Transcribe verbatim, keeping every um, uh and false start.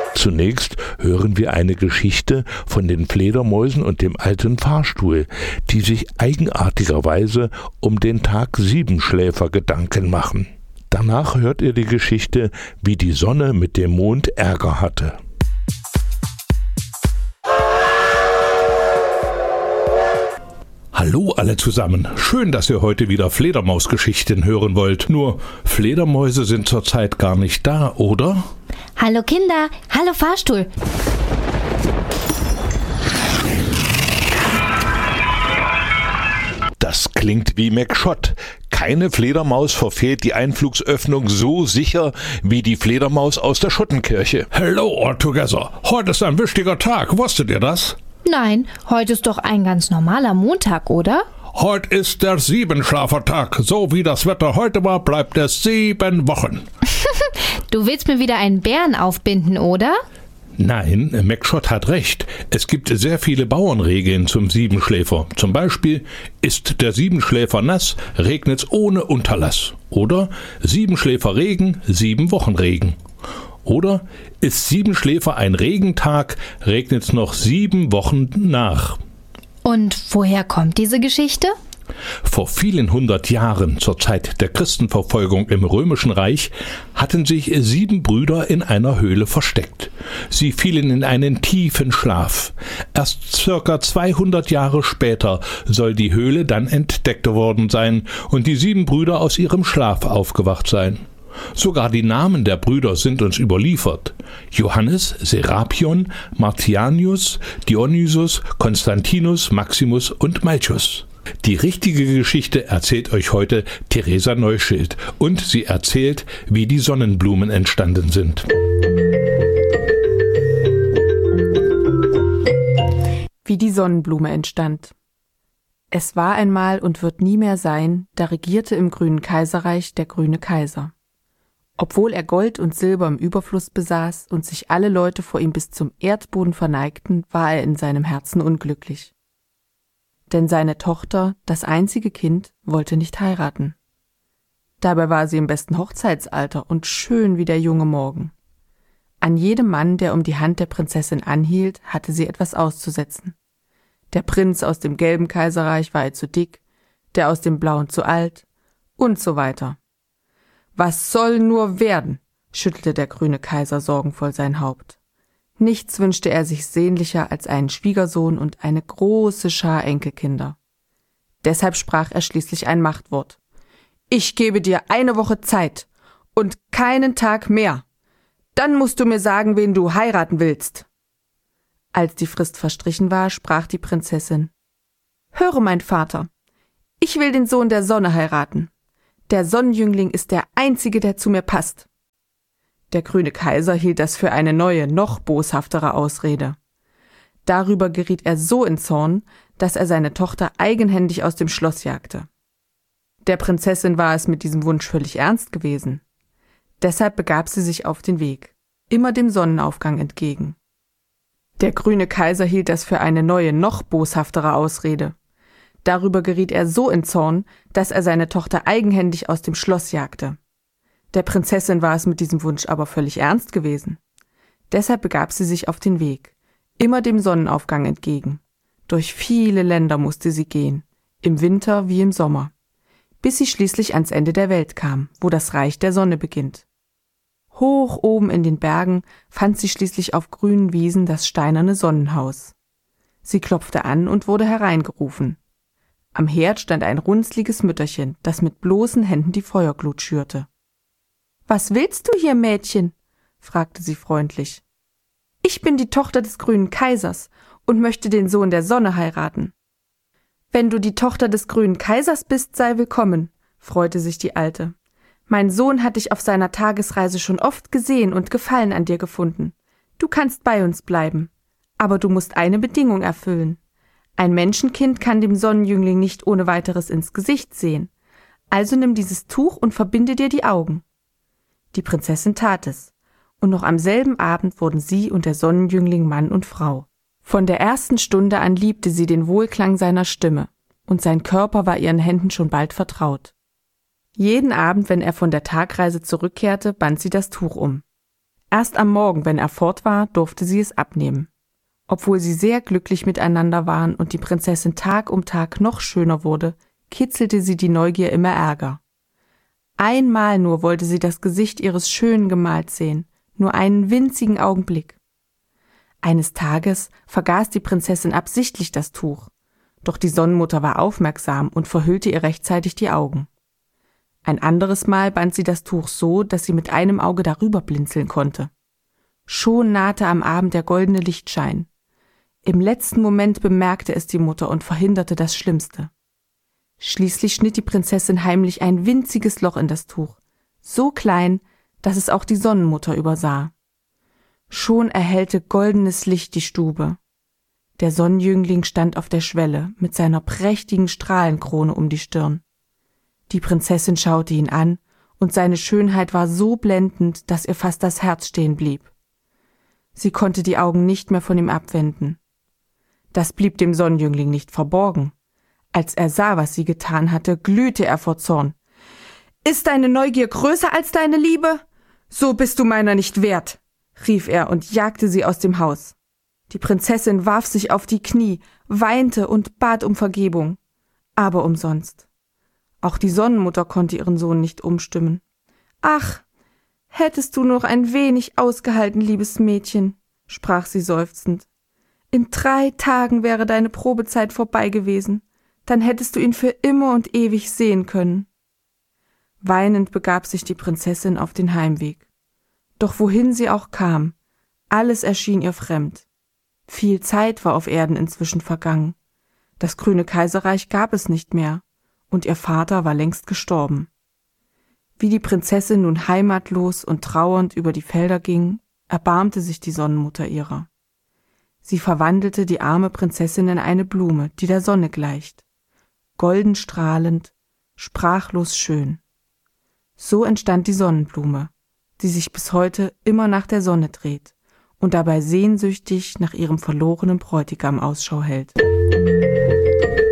Zunächst hören wir eine Geschichte von den Fledermäusen und dem alten Fahrstuhl, die sich eigenartigerweise um den Tag Siebenschläfer Gedanken machen. Danach hört ihr die Geschichte, wie die Sonne mit dem Mond Ärger hatte. Hallo alle zusammen, schön, dass ihr heute wieder Fledermausgeschichten hören wollt. Nur, Fledermäuse sind zurzeit gar nicht da, oder? Hallo Kinder, hallo Fahrstuhl. Das klingt wie McShot. Keine Fledermaus verfehlt die Einflugsöffnung so sicher wie die Fledermaus aus der Schottenkirche. Hello all together, heute ist ein wichtiger Tag, wusstet ihr das? Nein, heute ist doch ein ganz normaler Montag, oder? Heute ist der Siebenschlafertag. So wie das Wetter heute war, bleibt es sieben Wochen. Du willst mir wieder einen Bären aufbinden, oder? Nein, McShot hat recht. Es gibt sehr viele Bauernregeln zum Siebenschläfer. Zum Beispiel, ist der Siebenschläfer nass, regnet's ohne Unterlass. Oder Siebenschläfer Regen, sieben Wochen Regen. Oder ist Siebenschläfer ein Regentag, regnet's noch sieben Wochen nach. Und woher kommt diese Geschichte? Vor vielen hundert Jahren, zur Zeit der Christenverfolgung im Römischen Reich, hatten sich sieben Brüder in einer Höhle versteckt. Sie fielen in einen tiefen Schlaf. Erst circa zweihundert Jahre später soll die Höhle dann entdeckt worden sein und die sieben Brüder aus ihrem Schlaf aufgewacht sein. Sogar die Namen der Brüder sind uns überliefert. Johannes, Serapion, Martianus, Dionysius, Konstantinus, Maximus und Malchus. Die richtige Geschichte erzählt euch heute Theresa Neuschild und sie erzählt, wie die Sonnenblumen entstanden sind. Wie die Sonnenblume entstand. Es war einmal und wird nie mehr sein, da regierte im grünen Kaiserreich der grüne Kaiser. Obwohl er Gold und Silber im Überfluss besaß und sich alle Leute vor ihm bis zum Erdboden verneigten, war er in seinem Herzen unglücklich. Denn seine Tochter, das einzige Kind, wollte nicht heiraten. Dabei war sie im besten Hochzeitsalter und schön wie der junge Morgen. An jedem Mann, der um die Hand der Prinzessin anhielt, hatte sie etwas auszusetzen. Der Prinz aus dem gelben Kaiserreich war ihr zu dick, der aus dem blauen zu alt und so weiter. »Was soll nur werden?« schüttelte der grüne Kaiser sorgenvoll sein Haupt. Nichts wünschte er sich sehnlicher als einen Schwiegersohn und eine große Schar Enkelkinder. Deshalb sprach er schließlich ein Machtwort. »Ich gebe dir eine Woche Zeit und keinen Tag mehr. Dann musst du mir sagen, wen du heiraten willst.« Als die Frist verstrichen war, sprach die Prinzessin. »Höre, mein Vater, ich will den Sohn der Sonne heiraten. Der Sonnenjüngling ist der einzige, der zu mir passt.« Der grüne Kaiser hielt das für eine neue, noch boshaftere Ausrede. Darüber geriet er so in Zorn, dass er seine Tochter eigenhändig aus dem Schloss jagte. Der Prinzessin war es mit diesem Wunsch völlig ernst gewesen. Deshalb begab sie sich auf den Weg, immer dem Sonnenaufgang entgegen. Der grüne Kaiser hielt das für eine neue, noch boshaftere Ausrede. Darüber geriet er so in Zorn, dass er seine Tochter eigenhändig aus dem Schloss jagte. Der Prinzessin war es mit diesem Wunsch aber völlig ernst gewesen. Deshalb begab sie sich auf den Weg, immer dem Sonnenaufgang entgegen. Durch viele Länder musste sie gehen, im Winter wie im Sommer, bis sie schließlich ans Ende der Welt kam, wo das Reich der Sonne beginnt. Hoch oben in den Bergen fand sie schließlich auf grünen Wiesen das steinerne Sonnenhaus. Sie klopfte an und wurde hereingerufen. Am Herd stand ein runzliges Mütterchen, das mit bloßen Händen die Feuerglut schürte. »Was willst du hier, Mädchen?« fragte sie freundlich. »Ich bin die Tochter des grünen Kaisers und möchte den Sohn der Sonne heiraten.« »Wenn du die Tochter des grünen Kaisers bist, sei willkommen«, freute sich die Alte. »Mein Sohn hat dich auf seiner Tagesreise schon oft gesehen und Gefallen an dir gefunden. Du kannst bei uns bleiben, aber du musst eine Bedingung erfüllen. Ein Menschenkind kann dem Sonnenjüngling nicht ohne weiteres ins Gesicht sehen. Also nimm dieses Tuch und verbinde dir die Augen.« Die Prinzessin tat es, und noch am selben Abend wurden sie und der Sonnenjüngling Mann und Frau. Von der ersten Stunde an liebte sie den Wohlklang seiner Stimme, und sein Körper war ihren Händen schon bald vertraut. Jeden Abend, wenn er von der Tagreise zurückkehrte, band sie das Tuch um. Erst am Morgen, wenn er fort war, durfte sie es abnehmen. Obwohl sie sehr glücklich miteinander waren und die Prinzessin Tag um Tag noch schöner wurde, kitzelte sie die Neugier immer ärger. Einmal nur wollte sie das Gesicht ihres schönen Gemahls sehen, nur einen winzigen Augenblick. Eines Tages vergaß die Prinzessin absichtlich das Tuch, doch die Sonnenmutter war aufmerksam und verhüllte ihr rechtzeitig die Augen. Ein anderes Mal band sie das Tuch so, dass sie mit einem Auge darüber blinzeln konnte. Schon nahte am Abend der goldene Lichtschein. Im letzten Moment bemerkte es die Mutter und verhinderte das Schlimmste. Schließlich schnitt die Prinzessin heimlich ein winziges Loch in das Tuch, so klein, dass es auch die Sonnenmutter übersah. Schon erhellte goldenes Licht die Stube. Der Sonnenjüngling stand auf der Schwelle mit seiner prächtigen Strahlenkrone um die Stirn. Die Prinzessin schaute ihn an, und seine Schönheit war so blendend, dass ihr fast das Herz stehen blieb. Sie konnte die Augen nicht mehr von ihm abwenden. Das blieb dem Sonnenjüngling nicht verborgen. Als er sah, was sie getan hatte, glühte er vor Zorn. »Ist deine Neugier größer als deine Liebe? So bist du meiner nicht wert«, rief er und jagte sie aus dem Haus. Die Prinzessin warf sich auf die Knie, weinte und bat um Vergebung, aber umsonst. Auch die Sonnenmutter konnte ihren Sohn nicht umstimmen. »Ach, hättest du noch ein wenig ausgehalten, liebes Mädchen«, sprach sie seufzend. »In drei Tagen wäre deine Probezeit vorbei gewesen, dann hättest du ihn für immer und ewig sehen können.« Weinend begab sich die Prinzessin auf den Heimweg. Doch wohin sie auch kam, alles erschien ihr fremd. Viel Zeit war auf Erden inzwischen vergangen. Das grüne Kaiserreich gab es nicht mehr, und ihr Vater war längst gestorben. Wie die Prinzessin nun heimatlos und trauernd über die Felder ging, erbarmte sich die Sonnenmutter ihrer. Sie verwandelte die arme Prinzessin in eine Blume, die der Sonne gleicht, golden strahlend, sprachlos schön. So entstand die Sonnenblume, die sich bis heute immer nach der Sonne dreht und dabei sehnsüchtig nach ihrem verlorenen Bräutigam Ausschau hält.